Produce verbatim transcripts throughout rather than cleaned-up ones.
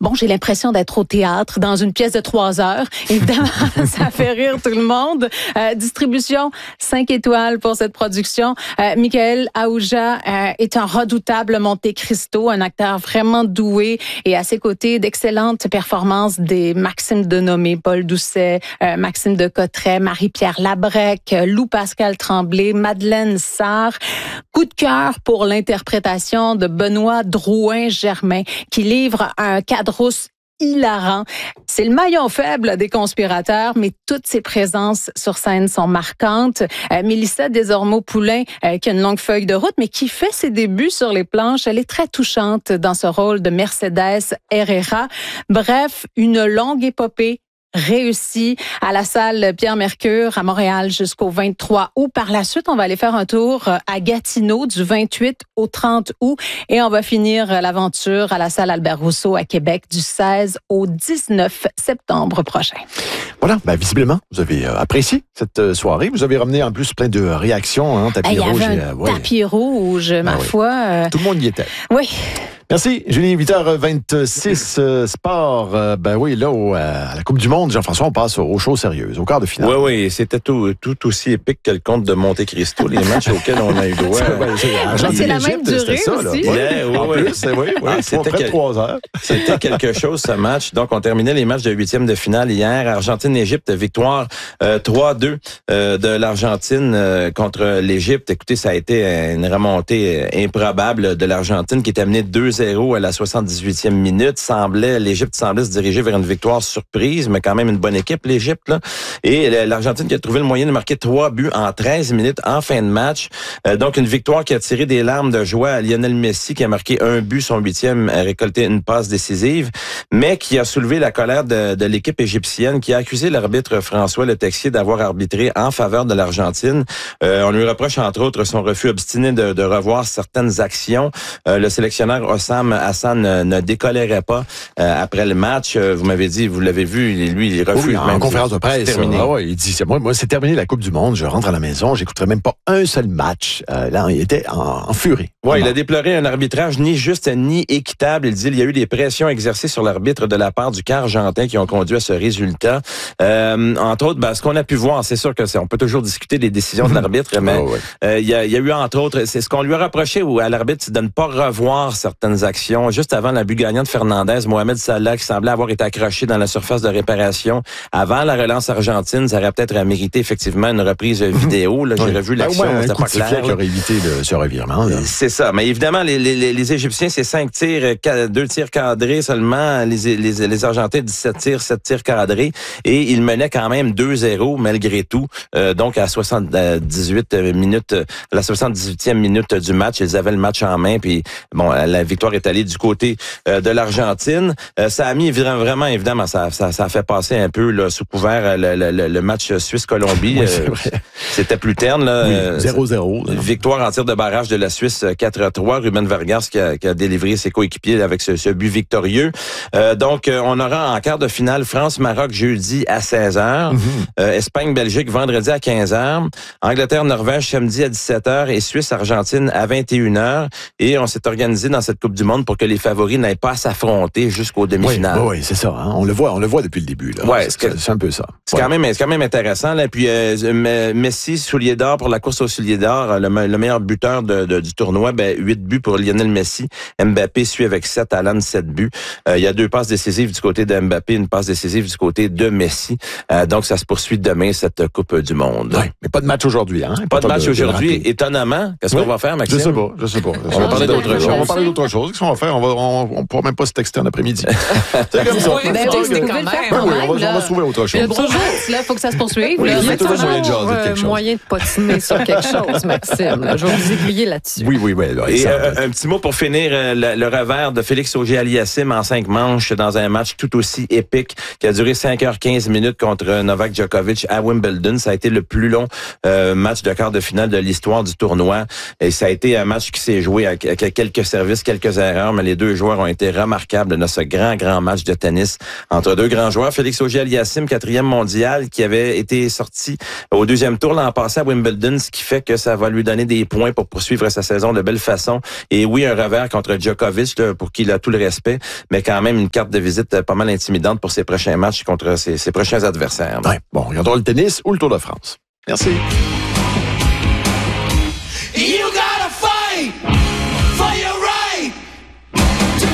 bon, j'ai l'impression d'être au théâtre dans une pièce de trois heures. Évidemment, ça fait rire tout le monde. Euh, distribution cinq étoiles pour cette production. Euh, Michael Aouja euh, est un redoutable Monte Cristo, un acteur vraiment doué et à ses côtés d'excellentes performances des Maxime Denomé, Paul Doucet, euh, Maxime de Cotteret, Marie-Pierre Labrec, Lou Pascal Tremblay, Madeleine Sarr. Coup de cœur pour l'interprétation de Benoît Drouin-Germain qui livre un quadrousse hilarant. C'est le maillon faible des conspirateurs, mais toutes ses présences sur scène sont marquantes. Euh, Mélissa Desormeaux-Poulain, euh, qui a une longue feuille de route, mais qui fait ses débuts sur les planches, elle est très touchante dans ce rôle de Mercedes Herrera. Bref, une longue épopée réussi à la salle Pierre-Mercure à Montréal jusqu'au vingt-trois août. Par la suite, on va aller faire un tour à Gatineau du vingt-huit au trente août et on va finir l'aventure à la salle Albert-Rousseau à Québec du seize au dix-neuf septembre prochain. Voilà, ben visiblement, vous avez apprécié cette soirée. Vous avez ramené en plus plein de réactions. Hein, tapis Il y rouge. avait un et, ouais. tapis rouge, ma ah, oui. foi. Euh... Tout le monde y était. Oui. Merci, Julie. huit heures vingt-six, euh, sport. Euh, ben oui, là, au, euh, à la Coupe du Monde, Jean-François, on passe aux choses sérieuses, au quart de finale. Oui, oui, c'était tout, tout aussi épique que le conte de Monte Cristo, les matchs auxquels on a eu droit. C'est la même durée ça, aussi. Là. Yeah, oui, en oui. plus, oui, oui, Ah, c'était quel... trois heures. C'était quelque chose, ce match. Donc, on terminait les matchs de huitième de finale hier. Argentine-Égypte, victoire euh, trois deux euh, de l'Argentine euh, contre l'Égypte. Écoutez, ça a été une remontée improbable de l'Argentine qui était menée deux zéro à la soixante-dix-huitième minute. Semblait, l'Égypte semblait se diriger vers une victoire surprise, mais quand même une bonne équipe, l'Égypte, là. Et l'Argentine qui a trouvé le moyen de marquer trois buts en treize minutes en fin de match. Euh, donc, une victoire qui a tiré des larmes de joie à Lionel Messi, qui a marqué un but, son huitième, a récolté une passe décisive, mais qui a soulevé la colère de, de l'équipe égyptienne, qui a accusé l'arbitre François Le Texier d'avoir arbitré en faveur de l'Argentine. Euh, on lui reproche, entre autres, son refus obstiné de, de revoir certaines actions. Euh, le sélectionneur Hossam Hassan ne, ne décolérait pas euh, après le match. Euh, vous m'avez dit, vous l'avez vu, lui, il refuse. Oui, en même conférence de presse. Ah ouais, il dit, c'est moi, moi, c'est terminé la Coupe du Monde. Je rentre à la maison, j'écouterai même pas un seul match. Euh, là, il était en, en furie. Oui, il a déploré un arbitrage ni juste ni équitable. Il dit il y a eu des pressions exercées sur l'arbitre de la part du camp argentin qui ont conduit à ce résultat. Euh, entre autres, ben, ce qu'on a pu voir, c'est sûr que c'est, on peut toujours discuter des décisions de l'arbitre, mais oh, ouais. euh, il, y a, il y a eu entre autres, c'est ce qu'on lui a reproché ou à l'arbitre, c'est de ne pas revoir certaines actions. Juste avant la but gagnante de Fernandez, Mohamed Salah qui semblait avoir été accroché dans la surface de réparation avant la relance argentine, ça aurait peut-être mérité effectivement une reprise vidéo. Là, j'ai oui. revu l'action, ben ouais, c'était pas clair. Qui aurait évité le, ce revirement. Là. C'est ça. Mais évidemment, les, les, les Égyptiens, c'est cinq tirs, deux tirs cadrés seulement. Les, les, les Argentins, dix-sept tirs, sept tirs cadrés. Et ils menaient quand même deux zéro malgré tout. Euh, donc, à soixante-dix-huit minutes, à la soixante-dix-huitième minute du match, ils avaient le match en main. Puis, bon, la victoire est allée du côté euh, de l'Argentine. Euh, ça a mis vraiment, évidemment, ça, ça, ça a fait passer un peu là, sous couvert le, le, le match Suisse-Colombie. Oui, euh, c'était plus terne. Là. Oui, zéro zéro. Victoire en tir de barrage de la Suisse quatre trois. Ruben Vargas qui a, qui a délivré ses coéquipiers avec ce, ce but victorieux. Euh, donc, euh, on aura en quart de finale France-Maroc jeudi à seize heures. Mm-hmm. Euh, Espagne-Belgique vendredi à quinze heures. Angleterre-Norvège samedi à dix-sept heures. Et Suisse-Argentine à vingt et une heures. Et on s'est organisé dans cette Coupe du Monde pour que les favoris n'aient pas à s'affronter jusqu'aux demi-finales. Oui, oui, c'est ça. Hein? On le voit, on le voit depuis le début. Là. Ouais, c'est, c'est, c'est un peu ça. C'est ouais. quand même, c'est quand même intéressant. Là. Puis euh, Messi, soulier d'or pour la course au soulier d'or, le, le meilleur buteur de, de, du tournoi, ben huit buts pour Lionel Messi. Mbappé suit avec sept, Haaland sept buts. Euh, il y a deux passes décisives du côté de Mbappé, une passe décisive du côté de Messi. Euh, donc ça se poursuit demain cette Coupe du Monde. Ouais, mais pas de match aujourd'hui, hein. Pas, pas de match de, aujourd'hui, de étonnamment. Qu'est-ce oui. qu'on va faire, Maxime? Je sais pas, je sais pas. On va parler d'autre chose. On va parler d'autre chose. Qu'est-ce qu'on va faire? On va, on, on pourra même pas se texter en après-midi. C'est comme ça. Ben, ben, oui, c'est quand même. Ben oui, on va, on va trouver autre chose. Le bonjour, là, faut que ça se poursuive. Oui, il y a toujours moyen de jaser euh, quelque chose. Moyen de patiner sur quelque chose, Maxime. Là, je vais vous aiguiller là-dessus. Oui, oui, oui. Là, et euh, un petit mot pour finir euh, le, le revers de Félix Auger-Aliassime en cinq manches dans un match tout aussi épique qui a duré cinq heures quinze minutes contre Novak Djokovic à Wimbledon. Ça a été le plus long euh, match de quart de finale de l'histoire du tournoi. Et ça a été un match qui s'est joué avec, avec quelques services, quelques erreurs, mais les deux joueurs ont été remarquables dans ce grand, grand match de tennis entre deux grands joueurs. Félix Auger-Aliassime, quatrième mondial, qui avait été sorti au deuxième tour l'an passé à Wimbledon, ce qui fait que ça va lui donner des points pour poursuivre sa saison de belle façon. Et oui, un revers contre Djokovic, là, pour qui il a tout le respect, mais quand même une carte de visite pas mal intimidante pour ses prochains matchs contre ses, ses prochains adversaires. Ouais. Bon, regardons le tennis ou le Tour de France. Merci. You gotta fight for your right to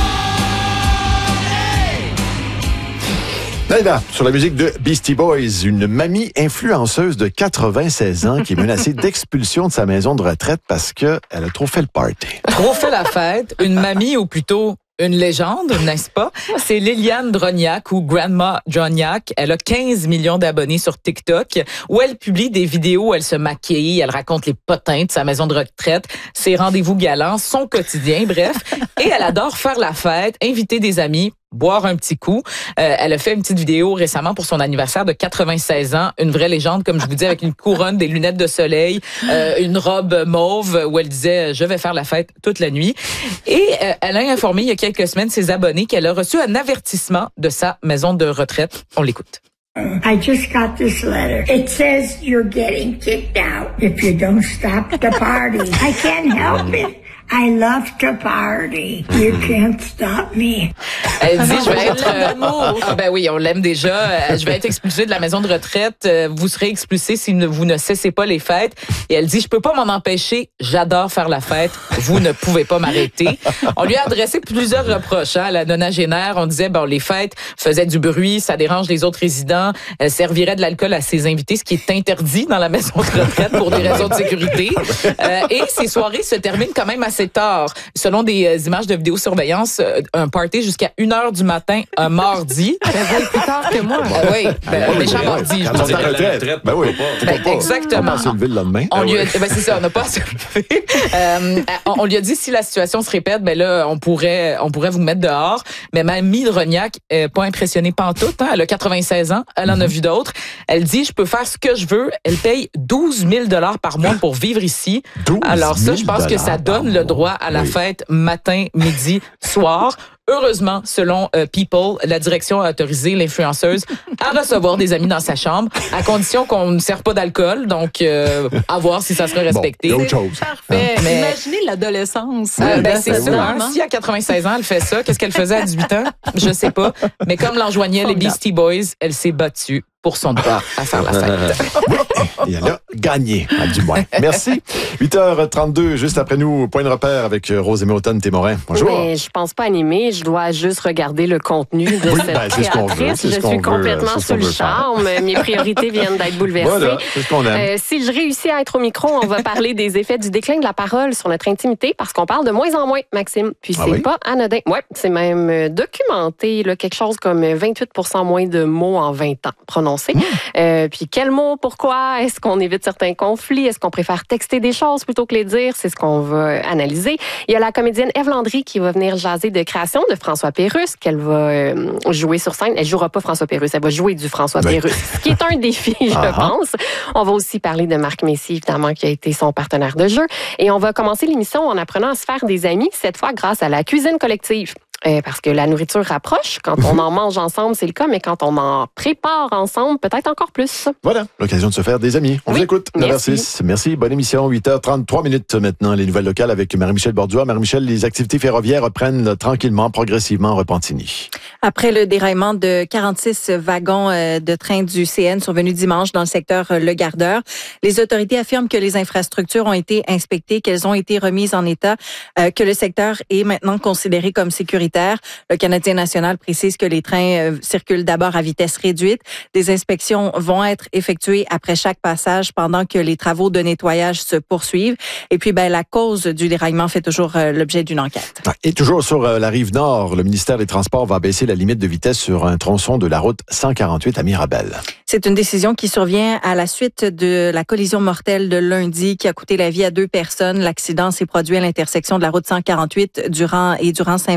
party. Naïda, sur la musique de Beastie Boys, une mamie influenceuse de quatre-vingt-seize ans qui est menacée d'expulsion de sa maison de retraite parce qu'elle a trop fait le party. Trop fait la fête. Une mamie, ou plutôt une légende, n'est-ce pas? C'est Liliane Droniak, ou Grandma Droniak. Elle a quinze millions d'abonnés sur TikTok, où elle publie des vidéos où elle se maquille, elle raconte les potins de sa maison de retraite, ses rendez-vous galants, son quotidien, bref. Et elle adore faire la fête, inviter des amis, boire un petit coup. Euh, elle a fait une petite vidéo récemment pour son anniversaire de quatre-vingt-seize ans. Une vraie légende, comme je vous dis, avec une couronne, des lunettes de soleil, euh, une robe mauve où elle disait « Je vais faire la fête toute la nuit ». Et euh, elle a informé il y a quelques semaines ses abonnés qu'elle a reçu un avertissement de sa maison de retraite. On l'écoute. I just got this letter. It says you're getting kicked out if you don't stop the party. I can't help it. I love to party. You can't stop me. Elle dit, je vais être... Euh, ah ben oui, on l'aime déjà. Euh, je vais être expulsée de la maison de retraite. Euh, vous serez expulsée si ne, vous ne cessez pas les fêtes. Et elle dit, je peux pas m'en empêcher. J'adore faire la fête. Vous ne pouvez pas m'arrêter. On lui a adressé plusieurs reproches hein, à la nonagénaire. On disait, bon, les fêtes faisaient du bruit, ça dérange les autres résidents. Elle servirait de l'alcool à ses invités, ce qui est interdit dans la maison de retraite pour des raisons de sécurité. Euh, et ces soirées se terminent quand même assez tard. Selon des euh, images de vidéosurveillance, euh, un party jusqu'à une heure du matin, un mardi. Ben, plus tard que moi. Euh, oui, ben, méchant mardi. Quand on est en retraite, ben oui. Ben, exactement. On va se lever le lendemain. On lui a, ben c'est ça, on n'a pas à se lever. Euh, on, on lui a dit si la situation se répète, ben là, on pourrait, on pourrait vous mettre dehors. Mais mamie Droniak, euh, pas impressionnée pantoute, hein, elle a quatre-vingt-seize ans, elle en mm-hmm. a vu d'autres. Elle dit, je peux faire ce que je veux. Elle paye douze mille dollars par mois pour vivre ici. Alors ça, je pense que ça donne le droit à la oui. fête matin, midi, soir. Heureusement, selon euh, People, la direction a autorisé l'influenceuse à recevoir des amis dans sa chambre, à condition qu'on ne sert pas d'alcool. Donc, euh, à voir si ça sera respecté. Bon, autre chose. Parfait. Mais, imaginez l'adolescence. Euh, ben, c'est ça. ça. Hein? Si à quatre-vingt-seize ans, elle fait ça, qu'est-ce qu'elle faisait à dix-huit ans? Je sais pas. Mais comme l'enjoignaient les Beastie Boys, elle s'est battue pour son droit à faire la fête. Et elle a gagné, du moins. Merci. huit heures trente-deux, juste après nous, point de repère avec Rosemée Automne-Témorin. Bonjour. Mais je pense pas animer, je dois juste regarder le contenu de oui, cette ben, c'est ce qu'on veut, créatrice. c'est ce je qu'on suis veut, complètement c'est ce qu'on sous le veut charme. faire. Mes priorités viennent d'être bouleversées. Voilà, c'est ce qu'on aime. Euh, si je réussis à être au micro, on va parler des effets du déclin de la parole sur notre intimité parce qu'on parle de moins en moins, Maxime. Puis ah c'est oui? pas anodin. Ouais, c'est même euh, documenté, là, quelque chose comme vingt-huit pour cent moins de mots en vingt ans prononcés. Mmh. Euh, puis quels mots, pourquoi? Est-ce qu'on évite certains conflits? Est-ce qu'on préfère texter des choses plutôt que les dire? C'est ce qu'on va analyser. Il y a la comédienne Ève Landry qui va venir jaser de création de François Pérusse, qu'elle va euh, jouer sur scène. Elle jouera pas François Pérusse, elle va jouer du François ben. Pérusse, ce qui est un défi, je uh-huh. pense. On va aussi parler de Marc Messier, évidemment, qui a été son partenaire de jeu. Et on va commencer l'émission en apprenant à se faire des amis, cette fois grâce à la cuisine collective. Euh, parce que la nourriture rapproche. Quand on en mange ensemble, c'est le cas, mais quand on en prépare ensemble, peut-être encore plus. Voilà, l'occasion de se faire des amis. On oui, vous écoute. neuf heures six. Merci, bonne émission. huit heures trente-trois minutes maintenant. Les nouvelles locales avec Marie-Michel Borduas. Marie-Michel, les activités ferroviaires reprennent tranquillement, progressivement en Repentigny. Après le déraillement de quarante-six wagons de train du C N survenu dimanche dans le secteur Le Gardeur, les autorités affirment que les infrastructures ont été inspectées, qu'elles ont été remises en état, euh, que le secteur est maintenant considéré comme sécuritaire. Le Canadien national précise que les trains euh, circulent d'abord à vitesse réduite. Des inspections vont être effectuées après chaque passage pendant que les travaux de nettoyage se poursuivent. Et puis, ben, la cause du déraillement fait toujours euh, l'objet d'une enquête. Et toujours sur euh, la rive nord, le ministère des Transports va baisser la limite de vitesse sur un tronçon de la route cent quarante-huit à Mirabel. C'est une décision qui survient à la suite de la collision mortelle de lundi qui a coûté la vie à deux personnes. L'accident s'est produit à l'intersection de la route cent quarante-huit durant et durant Saint-Vincent.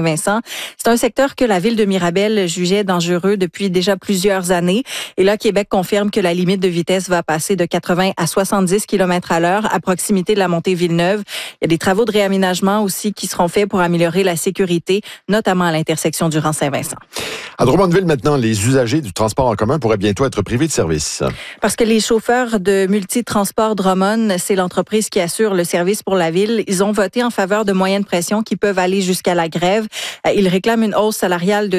C'est un secteur que la ville de Mirabel jugeait dangereux depuis déjà plusieurs années. Et là, Québec confirme que la limite de vitesse va passer de quatre-vingts à soixante-dix kilomètres à l'heure à proximité de la montée Villeneuve. Il y a des travaux de réaménagement aussi qui seront faits pour améliorer la sécurité, notamment à l'intersection du Rang-Saint-Vincent. À Drummondville, maintenant, les usagers du transport en commun pourraient bientôt être privés de service. Parce que les chauffeurs de Multitransport Drummond, c'est l'entreprise qui assure le service pour la ville. Ils ont voté en faveur de moyens de pression qui peuvent aller jusqu'à la grève. Ils réclament une hausse salariale de